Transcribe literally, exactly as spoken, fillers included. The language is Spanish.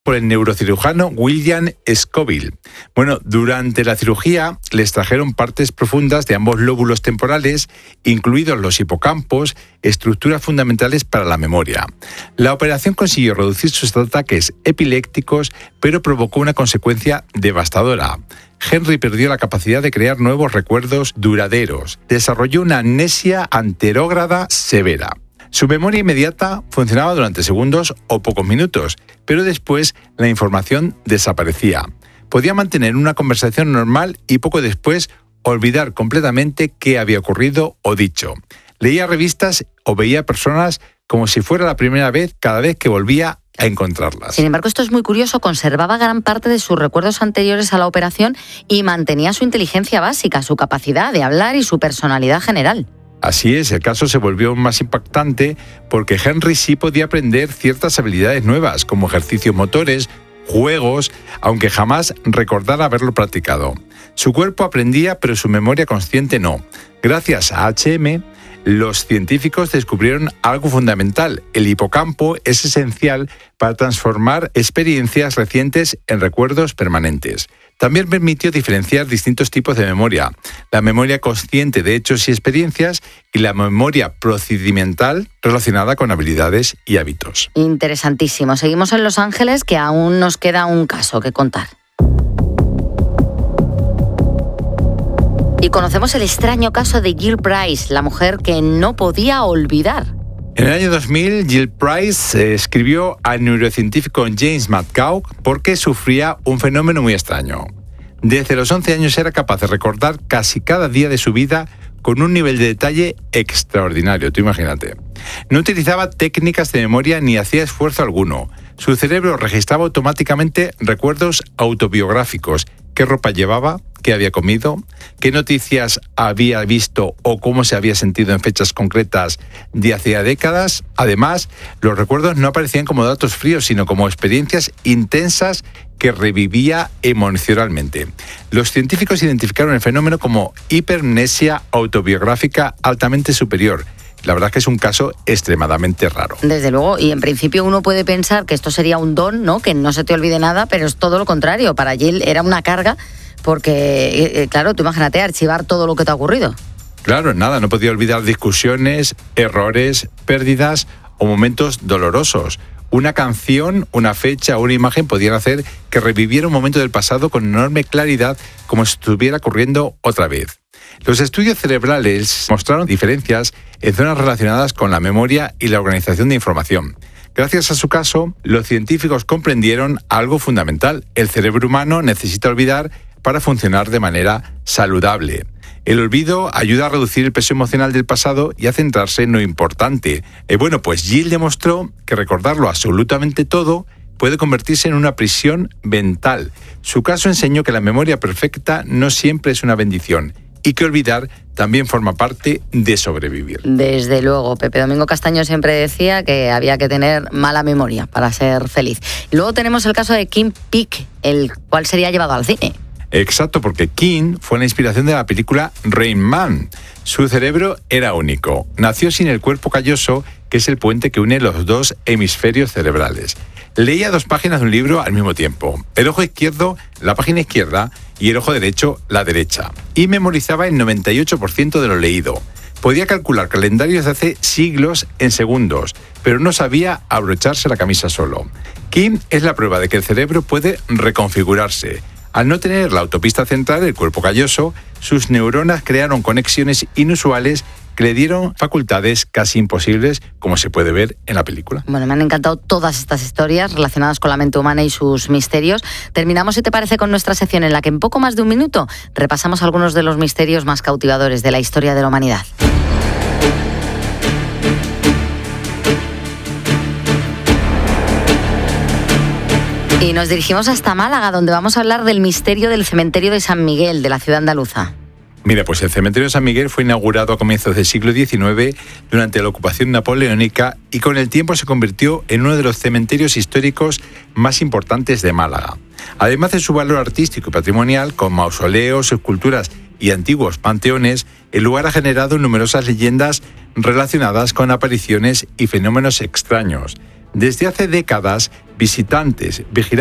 por el neurocirujano William Scoville. Bueno, durante la cirugía le extrajeron partes profundas de ambos lóbulos temporales, incluidos los hipocampos, estructuras fundamentales para la memoria. La operación consiguió reducir sus ataques epilépticos, pero provocó una consecuencia devastadora. Henry perdió la capacidad de crear nuevos recuerdos duraderos. Desarrolló una amnesia anterógrada severa. Su memoria inmediata funcionaba durante segundos o pocos minutos, pero después la información desaparecía. Podía mantener una conversación normal y poco después olvidar completamente qué había ocurrido o dicho. Leía revistas o veía personas como si fuera la primera vez cada vez que volvía a encontrarlas. Sin embargo, esto es muy curioso, conservaba gran parte de sus recuerdos anteriores a la operación y mantenía su inteligencia básica, su capacidad de hablar y su personalidad general. Así es, el caso se volvió aún más impactante porque Henry sí podía aprender ciertas habilidades nuevas, como ejercicios motores, juegos, aunque jamás recordara haberlo practicado. Su cuerpo aprendía, pero su memoria consciente no. Gracias a H M, los científicos descubrieron algo fundamental. El hipocampo es esencial para transformar experiencias recientes en recuerdos permanentes. También permitió diferenciar distintos tipos de memoria, la memoria consciente de hechos y experiencias y la memoria procedimental relacionada con habilidades y hábitos. Interesantísimo. Seguimos en Los Ángeles, que aún nos queda un caso que contar. Y conocemos el extraño caso de Jill Price, la mujer que no podía olvidar. En el año dos mil, Jill Price escribió al neurocientífico James McCullough porque sufría un fenómeno muy extraño. Desde los once años era capaz de recordar casi cada día de su vida con un nivel de detalle extraordinario, tú imagínate. No utilizaba técnicas de memoria ni hacía esfuerzo alguno. Su cerebro registraba automáticamente recuerdos autobiográficos. ¿Qué ropa llevaba? ¿Qué había comido? ¿Qué noticias había visto o cómo se había sentido en fechas concretas de hacía décadas? Además, los recuerdos no aparecían como datos fríos, sino como experiencias intensas que revivía emocionalmente. Los científicos identificaron el fenómeno como hipermnesia autobiográfica altamente superior. La verdad es que es un caso extremadamente raro. Desde luego, y en principio uno puede pensar que esto sería un don, ¿no? Que no se te olvide nada, pero es todo lo contrario. Para Jill era una carga porque, eh, claro, tú imagínate archivar todo lo que te ha ocurrido. Claro, nada, no podía olvidar discusiones, errores, pérdidas o momentos dolorosos. Una canción, una fecha o una imagen podían hacer que reviviera un momento del pasado con enorme claridad como si estuviera ocurriendo otra vez. Los estudios cerebrales mostraron diferencias en zonas relacionadas con la memoria y la organización de información. Gracias a su caso, los científicos comprendieron algo fundamental. El cerebro humano necesita olvidar para funcionar de manera saludable. El olvido ayuda a reducir el peso emocional del pasado y a centrarse en lo importante. Eh, bueno, pues Jill demostró que recordarlo absolutamente todo puede convertirse en una prisión mental. Su caso enseñó que la memoria perfecta no siempre es una bendición y que olvidar también forma parte de sobrevivir. Desde luego, Pepe Domingo Castaño siempre decía que había que tener mala memoria para ser feliz. Y luego tenemos el caso de Kim Peek, el cual sería llevado al cine. Exacto, porque Kim fue la inspiración de la película Rain Man. Su cerebro era único. Nació sin el cuerpo calloso, que es el puente que une los dos hemisferios cerebrales. Leía dos páginas de un libro al mismo tiempo. El ojo izquierdo, la página izquierda, y el ojo derecho, la derecha. Y memorizaba el noventa y ocho por ciento de lo leído. Podía calcular calendarios de hace siglos en segundos, pero no sabía abrocharse la camisa solo. Kim es la prueba de que el cerebro puede reconfigurarse. Al no tener la autopista central, el cuerpo calloso, sus neuronas crearon conexiones inusuales que le dieron facultades casi imposibles, como se puede ver en la película. Bueno, me han encantado todas estas historias relacionadas con la mente humana y sus misterios. Terminamos, si te parece, con nuestra sección en la que en poco más de un minuto repasamos algunos de los misterios más cautivadores de la historia de la humanidad. Y nos dirigimos hasta Málaga, donde vamos a hablar del misterio del cementerio de San Miguel, de la ciudad andaluza. Mira, pues el cementerio de San Miguel fue inaugurado a comienzos del siglo diecinueve durante la ocupación napoleónica y con el tiempo se convirtió en uno de los cementerios históricos más importantes de Málaga. Además de su valor artístico y patrimonial, con mausoleos, esculturas y antiguos panteones, el lugar ha generado numerosas leyendas relacionadas con apariciones y fenómenos extraños. Desde hace décadas, visitantes, vigilantes